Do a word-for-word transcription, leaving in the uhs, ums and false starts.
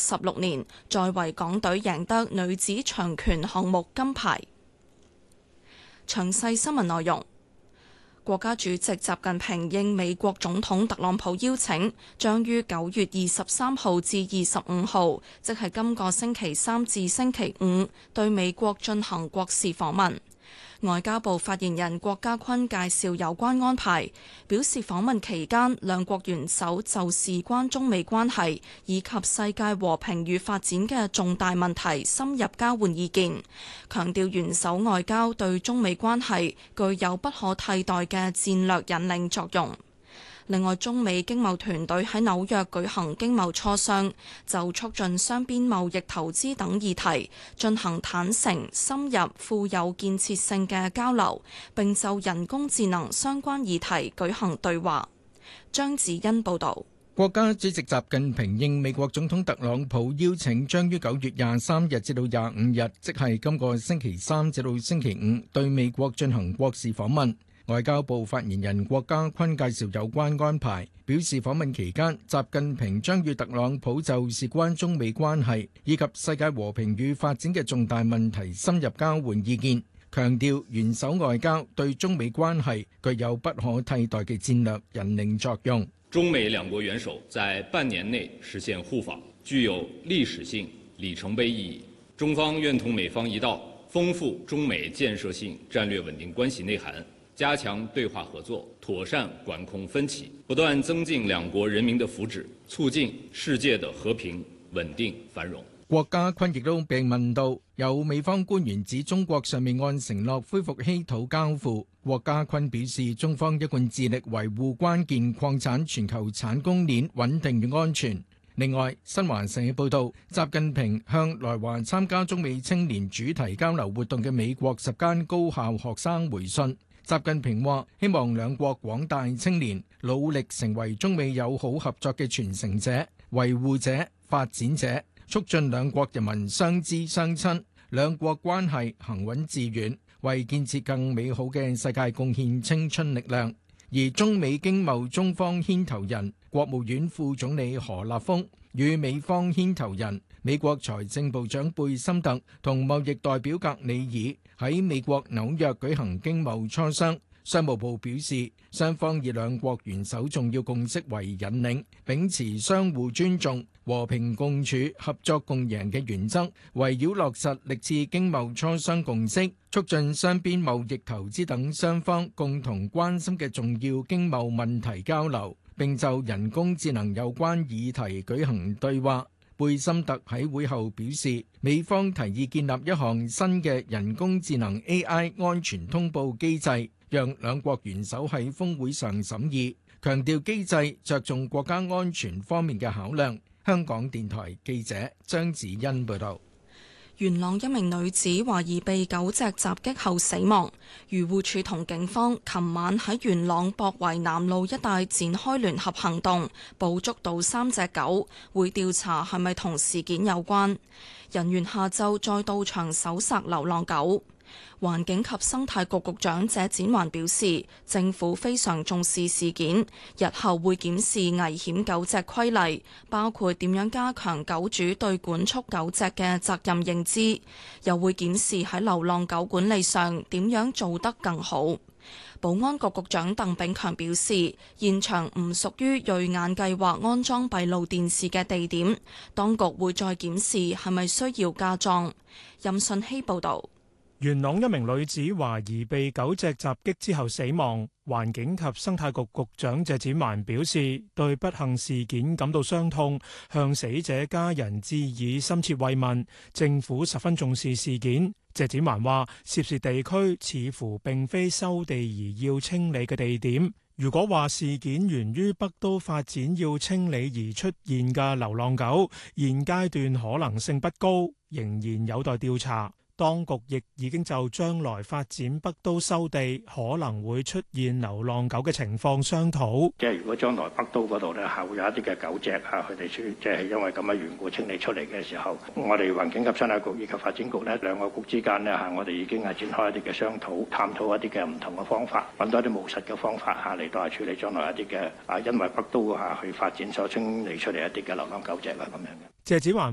十六年，再為港隊贏得女子長拳項目金牌。詳細新聞內容。國家主席習近平應美國總統特朗普邀請，將於九月二十三號至二十五號，即係今個星期三至星期五，對美國進行國事訪問。外交部發言人郭家坤介紹有關安排，表示訪問期間，兩國元首就事關中美關係以及世界和平與發展嘅重大問題深入交換意見，強調元首外交對中美關係具有不可替代嘅戰略引領作用。另外，中美經貿團隊喺紐約舉行經貿磋商，就促進雙邊貿易、投資等議題進行坦誠、深入、富有建設性嘅交流，並就人工智能相關議題舉行對話。張子欣報導。 國家主席習近平應美國總統特朗普邀請，將於九月廿三日至到廿五日，即係今個星期三至到星期五，對美國進行國事訪問。外交部發言人郭家坤介紹有關安排，表示訪問期間，習近平將與特朗普就事關中美關係以及世界和平與發展嘅重大問題深入交換意見，強調元首外交對中美關係具有不可替代嘅戰略引領作用。 中美兩國元首在半年內實現互訪，具有歷史性里程碑意義。中方願同美方一道，豐富中美建設性戰略穩定關係內涵，加強對話合作，妥善管控分歧，不斷增進兩國人民的福祉，促進世界的和平、穩定、繁榮。 郭家坤亦都被問到，有美方官員指中國尚未按承諾恢復稀土交付。郭家坤表示，中方一貫致力維護關鍵礦產全球產供鏈穩定與安全。另外，新華社報道，習近平向來華參加中美青年主題交流活動嘅美國十間高校學生回信。習近平話：希望兩國廣大青年努力成為中美友好合作嘅傳承者、維護者、發展者，促進兩國人民相知相親，兩國關係行穩致遠，為建設更美好嘅世界貢獻青春力量。而中美經貿中方牽頭人、國務院副總理何立峰與美方牽頭人、美國財政部長貝森特同貿易代表格里爾喺美國紐約舉行經貿磋商。商務部表示，雙方以兩國元首重要共識為引領，秉持相互尊重、和平共處、合作共贏嘅原則，圍繞落實歷次經貿磋商共識，促進雙邊貿易、投資等雙方共同關心嘅重要經貿問題交流，並就人工智能有關議題舉行對話。貝森特喺會後表示，美方提議建立一項新嘅人工智能 A I 安全通報機制，讓兩國元首喺峰會上審議，強調機制着重國家安全方面嘅考量。香港電台記者張子欣報道。 元朗一名女子懷疑被狗隻襲擊後死亡，漁護署同警方琴晚喺元朗博圍南路一帶展開聯合行動，捕捉到三隻狗，會調查係咪同事件有關。人員下晝再到場搜索流浪狗。環境及生態局局長謝展寰表示，政府非常重視事件，日後會檢視危險狗隻規例，包括點樣加強狗主對管束狗隻嘅責任認知，又會檢視喺流浪狗管理上點樣做得更好。保安局局長鄧炳強表示，現場唔屬於銳眼計劃安裝閉路電視嘅地點，當局會再檢視係咪需要加裝。任信希報導。 元朗一名女子懷疑被狗隻襲擊之後死亡，環境及生態局局長謝展寰表示，對不幸事件感到傷痛，向死者家人致以深切慰問，政府十分重視事件。謝展寰話，涉事地區似乎並非收地而要清理嘅地點，如果話事件源於北都發展要清理而出現嘅流浪狗，現階段可能性不高，仍然有待調查。當局亦已經就將來發展北都收地可能會出現流浪狗嘅情況商討。 即係如果將來北都嗰度咧，係會有一啲嘅狗隻嚇，佢哋出即係因為咁嘅緣故清理出嚟嘅時候，我哋環境及生態局以及發展局咧兩個局之間咧嚇，我哋已經係展開一啲嘅商討，探討一啲嘅唔同嘅方法，揾到一啲務實嘅方法嚇嚟到係處理將來一啲嘅啊，因為北都嚇去發展所清理出嚟一啲嘅流浪狗隻啦咁樣嘅。 謝展寰